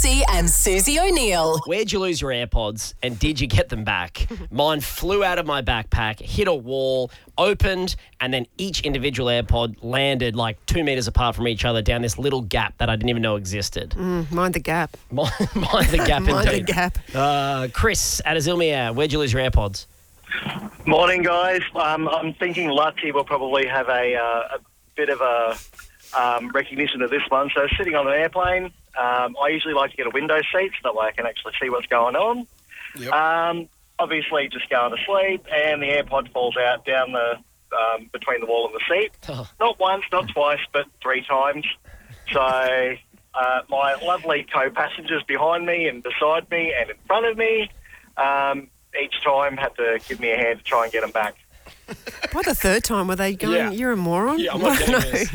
Lutzi and Susie O'Neill. Where'd you lose your AirPods and did you get them back? Mine flew out of my backpack, hit a wall, opened, and then each individual AirPod landed like 2 meters apart from each other down this little gap that I didn't even know existed. Mind the gap. Mind the gap, Mind indeed. the gap. Chris at Azilmia, where'd you lose your AirPods? Morning, guys. I'm thinking Lutzi will probably have a bit of a recognition of this one. So sitting on an airplane, I usually like to get a window seat so that way I can actually see what's going on. Yep. Obviously just going to sleep and the AirPod falls out down the between the wall and the seat. Oh. Not once, not twice, but 3 times. So my lovely co-passengers behind me and beside me and in front of me each time had to give me a hand to try and get them back. By the third time, were they going, You're a moron? Yeah, I'm not getting this.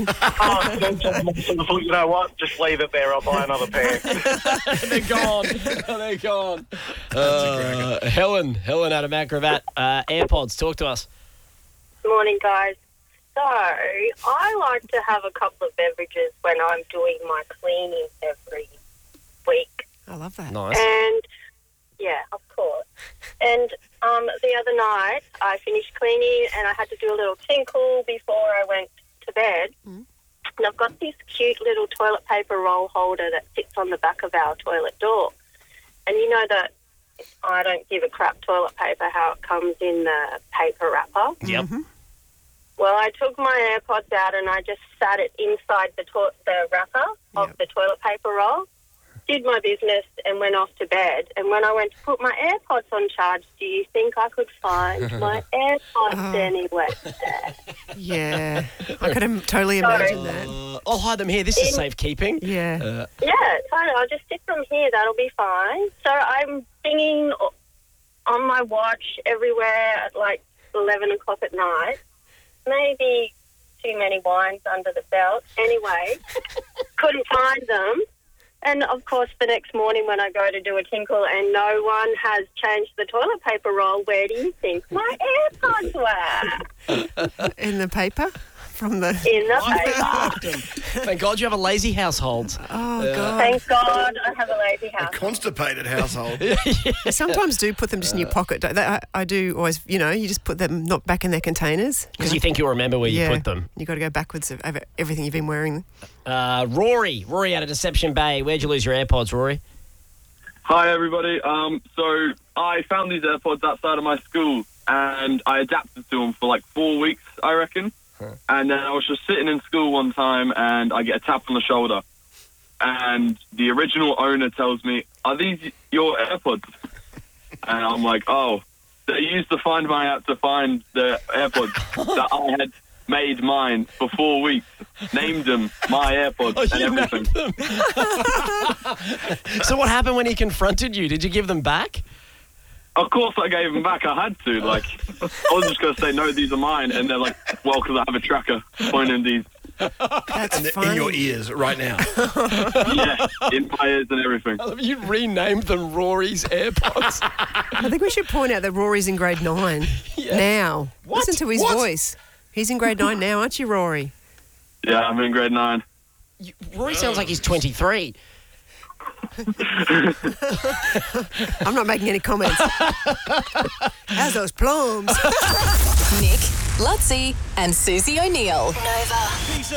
I thought, you know what, just leave it there, I'll buy another pair. They're gone. They're gone. Helen out of Macrovat. AirPods, talk to us. Morning, guys. So, I like to have a couple of beverages when I'm doing my cleaning every week. I love that. Nice. And, yeah, of course. And the other night, I finished cleaning and I had to do a little tinkle before I went to bed. Mm. And I've got this cute little toilet paper roll holder that sits on the back of our toilet door. And you know that I don't give a crap toilet paper how it comes in the paper wrapper. Yep. Mm-hmm. Well, I took my AirPods out and I just sat it inside the wrapper of the toilet paper roll, did my business and went off to bed. And when I went to put my AirPods on charge, do you think I could find my AirPods anywhere? Yeah, I could totally imagine that. I'll hide them here. This is safekeeping. Yeah. Yeah, totally. I'll just stick them here. That'll be fine. So I'm singing on my watch everywhere at like 11 o'clock at night. Maybe too many wines under the belt. Anyway, couldn't find them. And, of course, the next morning when I go to do a tinkle and no one has changed the toilet paper roll, where do you think my AirPods were? In the paper? In the paper. Thank God you have a lazy household. Oh, God. Thank God I have a lazy house. A constipated household. I sometimes do put them just in your pocket. Don't they? I do always, you just put them not back in their containers. Because you think you'll remember where you put them. You've got to go backwards over everything you've been wearing. Rory out of Deception Bay. Where'd you lose your AirPods, Rory? Hi, everybody. So I found these AirPods outside of my school and I adapted to them for like 4 weeks, I reckon. And then I was just sitting in school one time and I get a tap on the shoulder. And the original owner tells me, "Are these your AirPods?" And I'm like, oh, they used the Find My app to find the AirPods that I had made mine for 4 weeks. Named them my AirPods and everything. So what happened when he confronted you? Did you give them back? Of course I gave them back. I had to. I was just going to say, no, these are mine. And they're like, well, because I have a tracker pointing these. That's funny. In your ears right now. Yeah, in my ears and everything. You renamed them Rory's AirPods. I think we should point out that Rory's in grade 9 now. What? Listen to his voice. He's in grade 9 now, aren't you, Rory? Yeah, I'm in grade 9. Rory sounds like he's 23. I'm not making any comments. How's those plums? Nick, Lutzi and Susie O'Neill. Nova.